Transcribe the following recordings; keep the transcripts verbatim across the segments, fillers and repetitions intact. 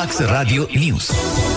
Max Radio News.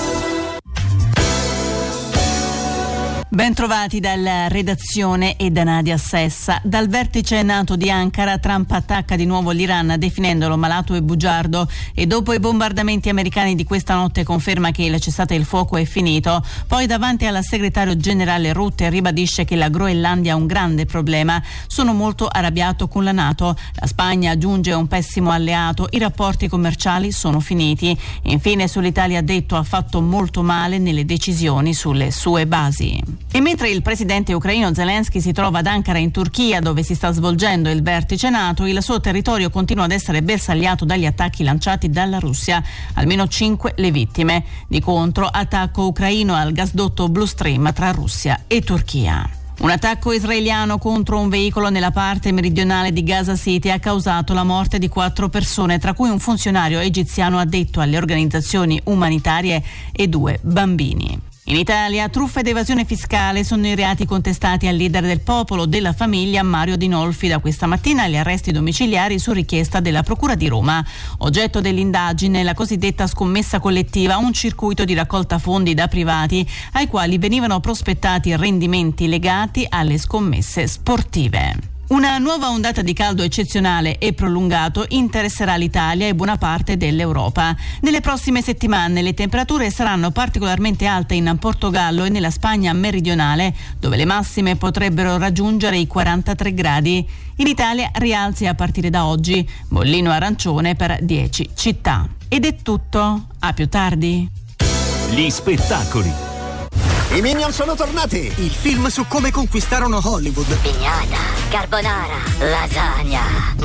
Ben trovati dalla redazione e da Nadia Sessa. Dal vertice NATO di Ankara, Trump attacca di nuovo l'Iran definendolo malato e bugiardo, e dopo i bombardamenti americani di questa notte conferma che il cessate il fuoco è finito. Poi davanti al segretario generale Rutte ribadisce che la Groenlandia ha un grande problema. Sono molto arrabbiato con la NATO. La Spagna aggiunge un pessimo alleato. I rapporti commerciali sono finiti. Infine sull'Italia ha detto ha fatto molto male nelle decisioni sulle sue basi. E mentre il presidente ucraino Zelensky si trova ad Ankara in Turchia, dove si sta svolgendo il vertice NATO, il suo territorio continua ad essere bersagliato dagli attacchi lanciati dalla Russia. Almeno cinque le vittime. Di contro, attacco ucraino al gasdotto Blue Stream tra Russia e Turchia. Un attacco israeliano contro un veicolo nella parte meridionale di Gaza City ha causato la morte di quattro persone, tra cui un funzionario egiziano addetto alle organizzazioni umanitarie e due bambini. In Italia, truffa ed evasione fiscale sono i reati contestati al leader del Popolo della Famiglia Mario Dinolfi. Da questa mattina gli arresti domiciliari su richiesta della Procura di Roma. Oggetto dell'indagine la cosiddetta scommessa collettiva, un circuito di raccolta fondi da privati ai quali venivano prospettati rendimenti legati alle scommesse sportive. Una nuova ondata di caldo eccezionale e prolungato interesserà l'Italia e buona parte dell'Europa. Nelle prossime settimane le temperature saranno particolarmente alte in Portogallo e nella Spagna meridionale, dove le massime potrebbero raggiungere i quarantatré gradi. In Italia rialzi a partire da oggi, bollino arancione per dieci città. Ed è tutto, a più tardi. Gli spettacoli. I Minion sono tornati! Il film su come conquistarono Hollywood. Pignata, carbonara, lasagna.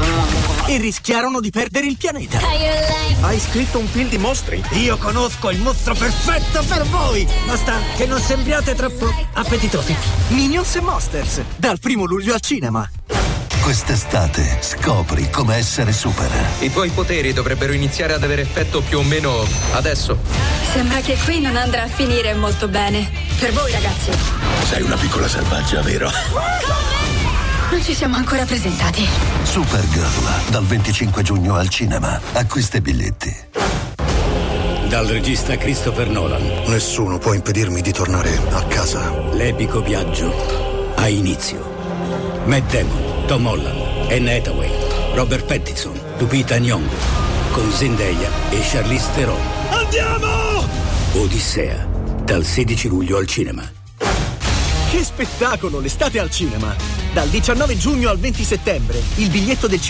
E rischiarono di perdere il pianeta. Hai scritto un film di mostri? Io conosco il mostro perfetto per voi! Basta che non sembriate troppo appetitosi. Minions e Monsters, dal primo luglio al cinema. Quest'estate scopri come essere super. I tuoi poteri dovrebbero iniziare ad avere effetto più o meno adesso. Sembra che qui non andrà a finire molto bene. Per voi, ragazzi. Sei una piccola selvaggia, vero? Non ci siamo ancora presentati. Supergirl, dal venticinque giugno al cinema. Acquista i biglietti. Dal regista Christopher Nolan. Nessuno può impedirmi di tornare a casa. L'epico viaggio ha inizio. Matt Damon, Tom Holland, Anne Hathaway, Robert Pattinson, Lupita Nyong'o, con Zendaya e Charlize Theron. Andiamo! Odissea, dal sedici luglio al cinema. Che spettacolo, l'estate al cinema! Dal diciannove giugno al venti settembre, il biglietto del cinema